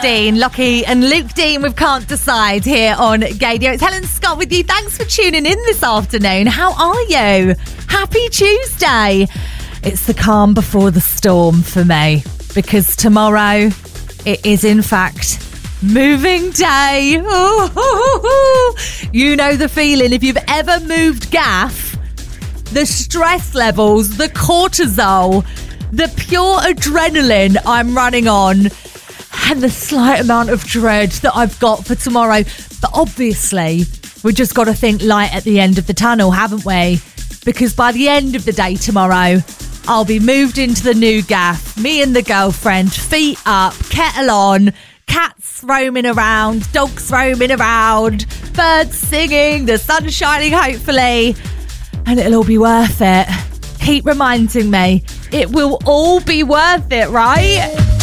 Dean, Lockie and Luke Dean with Can't Decide here on Gaydio. It's Helen Scott with you. Thanks for tuning in this afternoon. How are you? Happy Tuesday. It's the calm before the storm for me, because tomorrow it is in fact moving day. You know the feeling. If you've ever moved gaff, the stress levels, the cortisol, the pure adrenaline I'm running on, and the slight amount of dread that I've got for tomorrow. But obviously, we've just got to think light at the end of the tunnel, haven't we? Because by the end of the day tomorrow, I'll be moved into the new gaff, me and the girlfriend, feet up, kettle on, cats roaming around, dogs roaming around, birds singing, the sun shining hopefully, and it'll all be worth it. Keep reminding me, it will all be worth it, right?